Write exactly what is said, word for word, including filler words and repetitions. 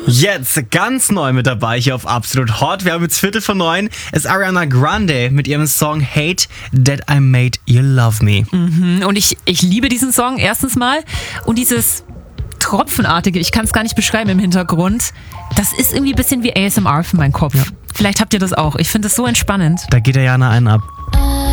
Jetzt ganz neu mit dabei hier auf Absolut Hot. Wir haben jetzt Viertel von neun. Es ist Ariana Grande mit ihrem Song Hate That I Made You Love Me. Mhm. Und ich, ich liebe diesen Song erstens mal. Und dieses Tropfenartige, ich kann es gar nicht beschreiben im Hintergrund, das ist irgendwie ein bisschen wie A S M R für meinen Kopf. Ja. Vielleicht habt ihr das auch. Ich finde das so entspannend. Da geht der Jana einen ab.